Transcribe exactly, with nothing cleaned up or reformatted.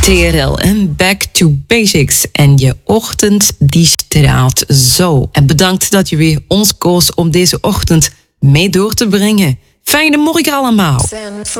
T R L en Back to Basics. En je ochtend die straalt zo. En bedankt dat je weer ons koos om deze ochtend mee door te brengen. Fijne morgen allemaal.